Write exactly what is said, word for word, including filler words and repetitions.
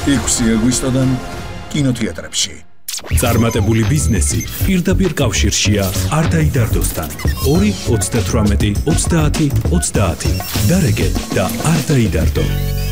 ექვსი აგვისტოდან კინოთეატრებში. წარმატებული ბიზნესი პირდაპირ კავშირშია არტაიდარდოსთან. ორი ოცდათვრამეტი ოცდაათი ოცდაათი. დარეგე და არტაიდარდო.